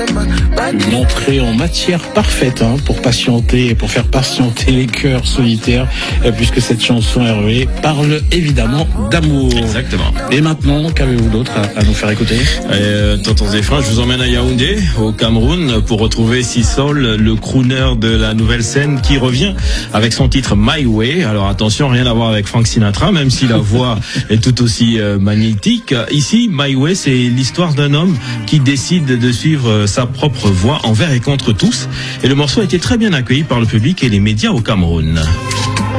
Une entrée en matière parfaite pour patienter et pour faire patienter les cœurs solitaires, puisque cette chanson Hervé parle évidemment d'amour. Exactement. Et maintenant, qu'avez-vous d'autre à nous faire écouter? Tonton Zéphrin, je vous emmène à Yaoundé, au Cameroun, pour retrouver Sissol, le crooner de la nouvelle scène, qui revient avec son titre My Way. Alors attention, rien à voir avec Frank Sinatra, même si la voix est tout aussi magnétique. Ici, My Way, c'est l'histoire d'un homme qui décide de suivre sa propre voix envers et contre tous. Et le morceau a été très bien accueilli par le public et les médias au Cameroun.